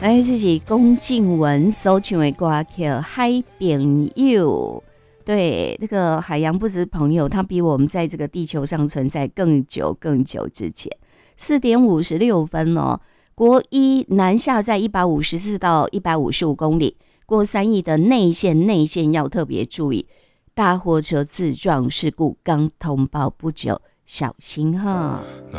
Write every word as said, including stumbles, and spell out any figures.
来，这是龚静文所唱的歌曲《海朋友》。对，这个海洋不止朋友，它比我们在这个地球上存在更久更久之前。四点五十六分哦，国一南下在一百五十四到一百五十五公里，过三亿的内线，内线要特别注意，大货车自撞事故刚通报不久，小心哈。 那